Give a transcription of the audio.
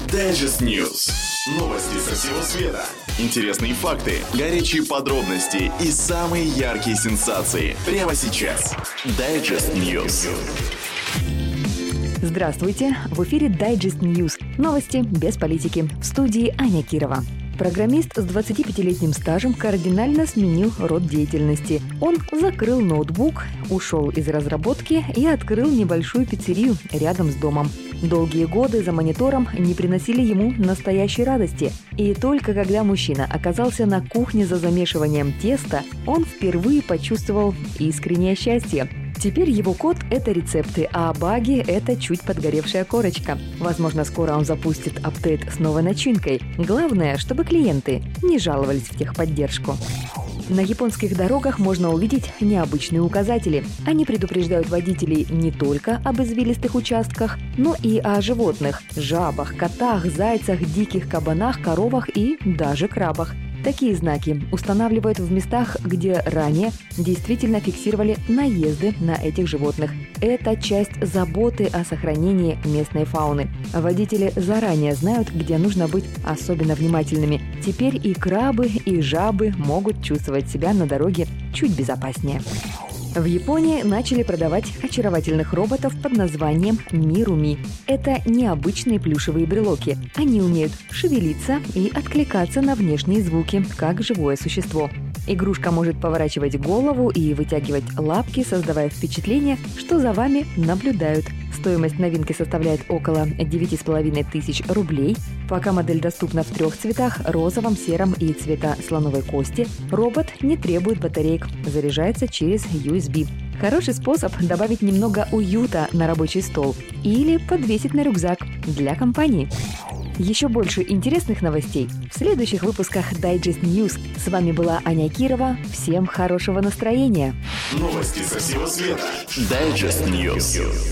Digest News. Новости со всего света. Интересные факты, горячие подробности и самые яркие сенсации. Прямо сейчас. Digest News. Здравствуйте! В эфире Digest News. Новости без политики. В студии Аня Кирова. Программист с 25-летним стажем кардинально сменил род деятельности. Он закрыл ноутбук, ушел из разработки и открыл небольшую пиццерию рядом с домом. Долгие годы за монитором не приносили ему настоящей радости. И только когда мужчина оказался на кухне за замешиванием теста, он впервые почувствовал искреннее счастье. Теперь его код – это рецепты, а баги – это чуть подгоревшая корочка. Возможно, скоро он запустит апдейт с новой начинкой. Главное, чтобы клиенты не жаловались в техподдержку. На японских дорогах можно увидеть необычные указатели. Они предупреждают водителей не только об извилистых участках, но и о животных – жабах, котах, зайцах, диких кабанах, коровах и даже крабах. Такие знаки устанавливают в местах, где ранее действительно фиксировали наезды на этих животных. Это часть заботы о сохранении местной фауны. Водители заранее знают, где нужно быть особенно внимательными. Теперь и крабы, и жабы могут чувствовать себя на дороге чуть безопаснее. В Японии начали продавать очаровательных роботов под названием Мируми. Это необычные плюшевые брелоки. Они умеют шевелиться и откликаться на внешние звуки, как живое существо. Игрушка может поворачивать голову и вытягивать лапки, создавая впечатление, что за вами наблюдают. Стоимость новинки составляет около 9500 рублей. Пока модель доступна в 3 цветах – розовом, сером и цвета слоновой кости. Робот не требует батареек, заряжается через USB. Хороший способ добавить немного уюта на рабочий стол или подвесить на рюкзак для компании. Еще больше интересных новостей в следующих выпусках Digest News. С вами была Аня Кирова. Всем хорошего настроения. Новости со всего света. Digest News.